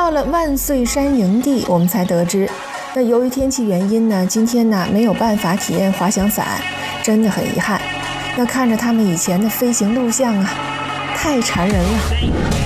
到了万岁山营地，我们才得知，那由于天气原因呢，今天呢没有办法体验滑翔伞，真的很遗憾。那看着他们以前的飞行录像啊，太馋人了。